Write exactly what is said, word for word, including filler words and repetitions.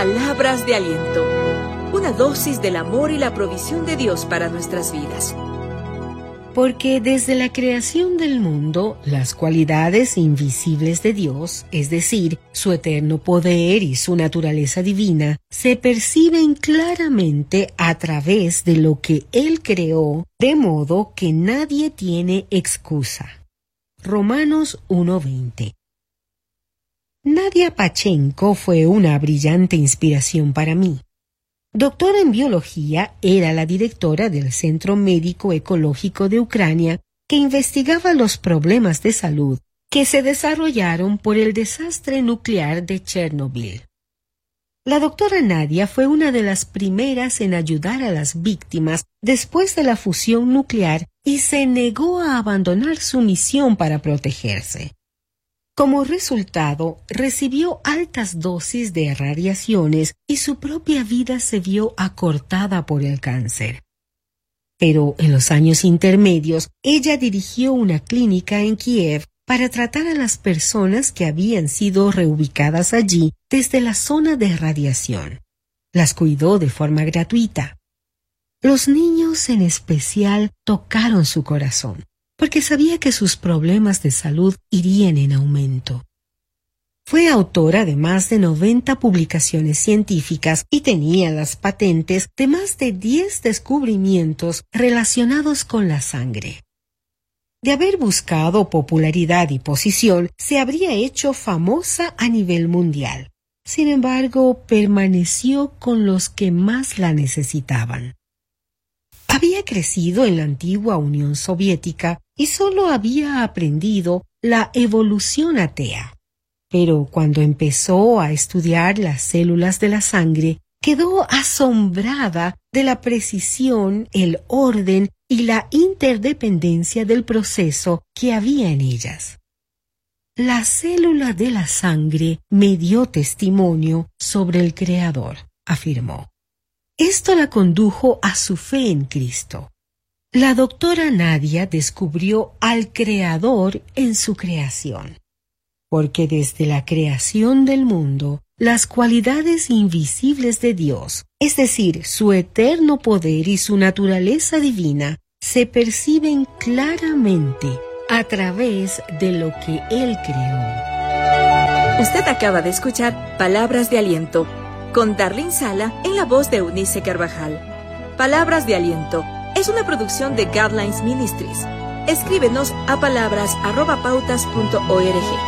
Palabras de aliento. Una dosis del amor y la provisión de Dios para nuestras vidas. Porque desde la creación del mundo, las cualidades invisibles de Dios, es decir, su eterno poder y su naturaleza divina, se perciben claramente a través de lo que Él creó, de modo que nadie tiene excusa. Romanos uno veinte. Nadia Pachenko fue una brillante inspiración para mí. Doctora en biología, era la directora del Centro Médico Ecológico de Ucrania que investigaba los problemas de salud que se desarrollaron por el desastre nuclear de Chernobyl. La doctora Nadia fue una de las primeras en ayudar a las víctimas después de la fusión nuclear y se negó a abandonar su misión para protegerse. Como resultado, recibió altas dosis de radiaciones y su propia vida se vio acortada por el cáncer. Pero en los años intermedios, ella dirigió una clínica en Kiev para tratar a las personas que habían sido reubicadas allí desde la zona de radiación. Las cuidó de forma gratuita. Los niños en especial tocaron su corazón, porque sabía que sus problemas de salud irían en aumento. Fue autora de más de noventa publicaciones científicas y tenía las patentes de más de diez descubrimientos relacionados con la sangre. De haber buscado popularidad y posición, se habría hecho famosa a nivel mundial. Sin embargo, permaneció con los que más la necesitaban. Había crecido en la antigua Unión Soviética y solo había aprendido la evolución atea. Pero cuando empezó a estudiar las células de la sangre, quedó asombrada de la precisión, el orden y la interdependencia del proceso que había en ellas. La célula de la sangre me dio testimonio sobre el Creador, afirmó. Esto la condujo a su fe en Cristo. La doctora Nadia descubrió al Creador en su creación, porque desde la creación del mundo, las cualidades invisibles de Dios, es decir, su eterno poder y su naturaleza divina, se perciben claramente a través de lo que Él creó. Usted acaba de escuchar Palabras de Aliento, con Darlene Sala en la voz de Eunice Carvajal. Palabras de Aliento es una producción de Guidelines Ministries. Escríbenos a palabras arroba pautas punto org.